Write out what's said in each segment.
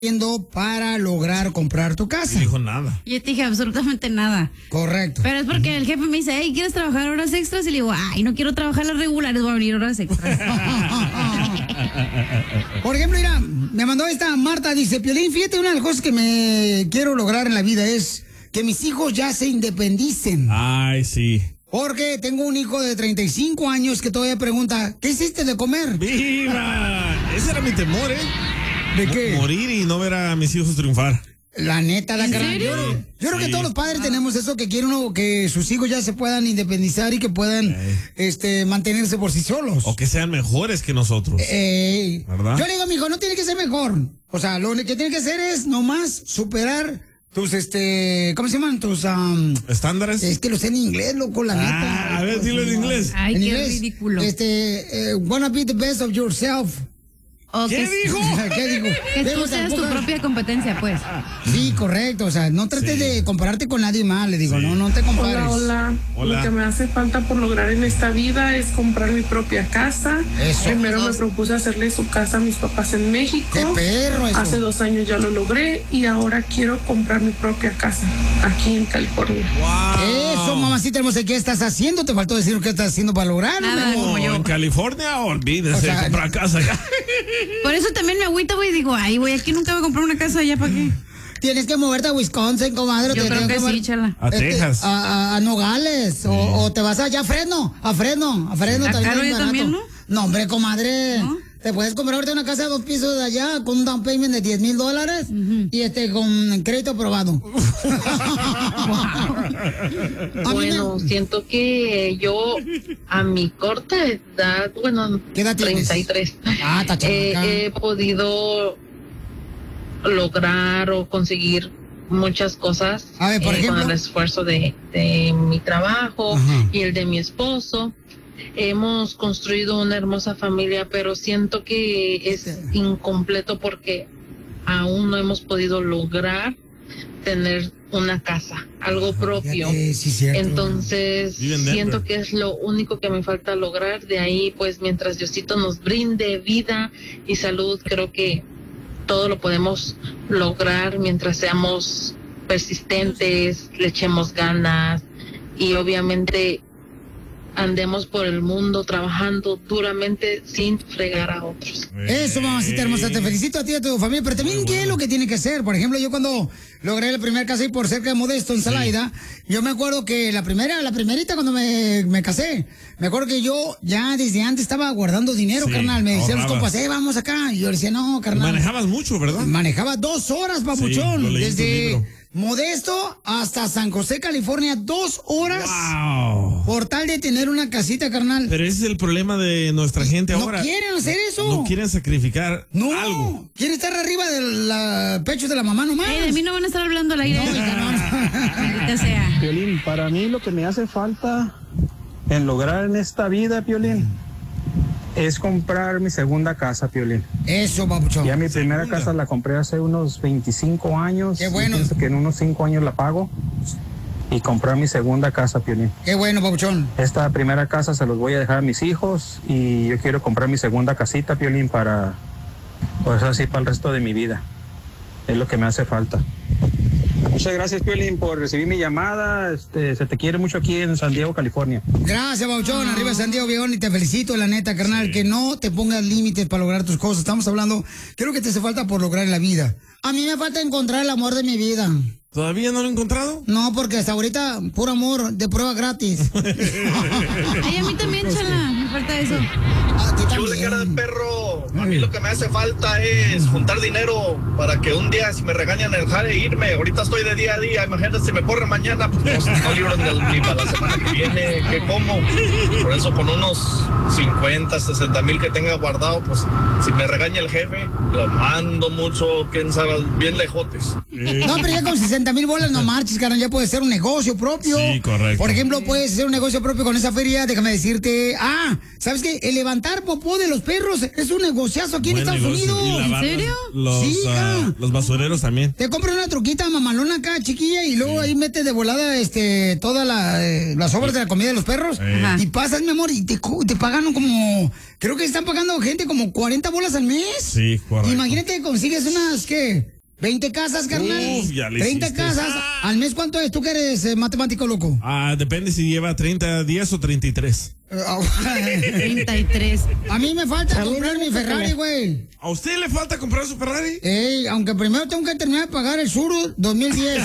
para lograr comprar tu casa? No dijo nada. Yo te dije absolutamente nada. Correcto. Pero es porque el jefe me dice, hey, ¿quieres trabajar horas extras? Y le digo, ay, no quiero trabajar las regulares, voy a venir horas extras. Por ejemplo, mira, me mandó esta Marta, dice, Piolín, fíjate, una de las cosas que me quiero lograr en la vida es que mis hijos ya se independicen. Ay, sí. Porque tengo un hijo de 35 años que todavía pregunta, ¿qué hiciste de comer? ¡Viva! Ese era mi temor, ¿eh? ¿De qué? Morir y no ver a mis hijos triunfar. La neta, la cara. Yo creo que todos los padres tenemos eso, que quieren uno, que sus hijos ya se puedan independizar y que puedan mantenerse por sí solos. O que sean mejores que nosotros. ¿Verdad? Yo le digo a mi hijo, no tiene que ser mejor. O sea, lo que tiene que hacer es nomás superar tus, ¿cómo se llaman? Tus, ¿estándares? Es que lo sé en inglés, loco, la neta. A ver, dilo en inglés. Ay, en qué inglés, ridículo. Wanna be the best of yourself. ¿Qué dijo? ¿Qué dijo? Que tú seas tu propia competencia, pues. Sí, correcto. O sea, no trates de compararte con nadie más, le digo, no te compares. Hola. Lo que me hace falta por lograr en esta vida es comprar mi propia casa. Eso. Primero me propuse hacerle su casa a mis papás en México. ¡Qué perro eso! Hace 2 años ya lo logré y ahora quiero comprar mi propia casa aquí en California. Wow. Eso, mamacita hermosa, ¿qué estás haciendo? Te faltó decir qué estás haciendo para lograr. Nada, ¿no? como yo. En California, olvídese de comprar casa ya. Por eso también me agüito, güey, y digo, ay, güey, aquí nunca voy a comprar una casa, ¿ya para qué? Tienes que moverte a Wisconsin, comadre. Yo creo que sí, chala. A Texas. A Nogales. Sí. O te vas allá a Fresno. A Fresno ¿Está caro ya también, no? No, hombre, comadre. ¿No? Te puedes comprar ahorita una casa de 2 pisos de allá con un down payment de $10,000 y con crédito aprobado. Bueno, siento que yo a mi corta edad, bueno, ¿qué edad tienes? 33, está he podido lograr o conseguir muchas cosas. A ver, por ejemplo, con el esfuerzo de mi trabajo y el de mi esposo. Hemos construido una hermosa familia, pero siento que es incompleto porque aún no hemos podido lograr tener una casa, algo propio. Sí, entonces siento que es lo único que me falta lograr. De ahí, pues, mientras Diosito nos brinde vida y salud, creo que todo lo podemos lograr mientras seamos persistentes, le echemos ganas y obviamente andemos por el mundo trabajando duramente sin fregar a otros. Eso, mamacita hermosa, te felicito a ti y a tu familia, pero también qué es lo que tiene que hacer. Por ejemplo, yo cuando logré la primera casa ahí por cerca de Modesto, en Salaida, yo me acuerdo que la primerita cuando me casé, me acuerdo que yo ya desde antes estaba guardando dinero, carnal. Me decían los compas, vamos acá. Y yo decía, no, carnal. Manejabas mucho, ¿verdad? Manejaba 2 horas, papuchón. Sí, desde Modesto hasta San José, California, 2 horas. Wow. Por tal de tener una casita, carnal. Pero ese es el problema de nuestra gente ahora. No quieren hacer eso. No quieren sacrificar algo. Quieren estar arriba del pecho de la mamá nomás. De mí no van a estar hablando al aire. No, sea. Piolín, para mí lo que me hace falta en lograr en esta vida, Piolín, es comprar mi segunda casa, Piolín. Eso, papuchón. Ya mi primera casa la compré hace unos 25 años. Qué bueno. Pienso que en unos 5 años la pago. Y comprar mi segunda casa, Piolín. Qué bueno, papuchón. Esta primera casa se los voy a dejar a mis hijos y yo quiero comprar mi segunda casita, Piolín, para, pues así, para el resto de mi vida. Es lo que me hace falta. Muchas gracias, Piolín, por recibir mi llamada. Se te quiere mucho aquí en San Diego, California. Gracias, papuchón. Arriba de San Diego, Viejón, y te felicito, la neta, carnal. Que no te pongas límites para lograr tus cosas. Estamos hablando, ¿qué es lo que te hace falta por lograr en la vida? A mí me falta encontrar el amor de mi vida. ¿Todavía no lo he encontrado? No, porque hasta ahorita, puro amor, de prueba gratis. Ay, a mí también, chala, me falta eso. Chule cara de perro, a mí lo que me hace falta es juntar dinero para que un día si me regañan el jale irme. Ahorita estoy de día a día, imagínate si me corre mañana, pues no libro ni para la semana que viene, ¿qué como? Por eso con unos 50, 60 mil que tenga guardado, pues si me regaña el jefe, lo mando mucho, quién sabe, bien lejotes. No, pero ya con 60,000 bolas no marches, carnal, ya puede ser un negocio propio. Sí, correcto. Por ejemplo, puedes hacer un negocio propio con esa feria, déjame decirte. ¿Sabes qué? El levantar popó de los perros es un negocio. negociazo aquí en Buen Estados negocio. Unidos. Y lavar ¿En serio? Sí, hija. Los basureros también. Te compras una truquita mamalona acá, chiquilla, y luego ahí metes de volada todas las obras de la comida de los perros. Ajá. Y pasas, mi amor, y te pagan como... Creo que están pagando gente como 40 bolas al mes. Sí, correcto. Imagínate que consigues unas, ¿qué? 20 casas, carnal. Ya le 30 hiciste. casas. ¿Al mes cuánto es? ¿Tú que eres matemático loco? Depende si lleva 30 días o 33. 33. A mí me falta comprar mi Ferrari, güey. ¿A usted le falta comprar su Ferrari? Aunque primero tengo que terminar de pagar el Suru 2010.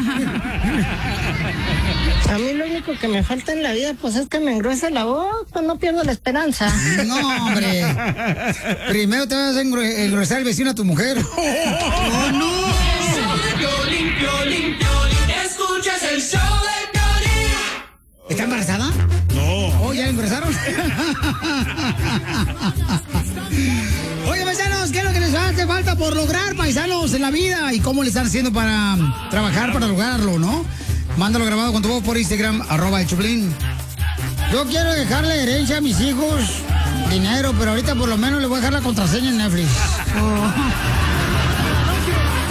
A mí lo único que me falta en la vida, pues es que me engrose la voz, pues no pierdo la esperanza. No, hombre. Primero te vas a engrosar el vecino a tu mujer. ¡Oh, no! Escuchas el show de Piolín. ¿Está embarazada? No. ¿Oh, ya la engrosaron? Oye, paisanos, ¿qué es lo que les hace falta por lograr, paisanos, en la vida? ¿Y cómo le están haciendo para trabajar para lograrlo, no? Mándalo grabado con tu voz por Instagram, @elchoplin. Yo quiero dejarle herencia a mis hijos, dinero, pero ahorita por lo menos les voy a dejar la contraseña en Netflix. Oh.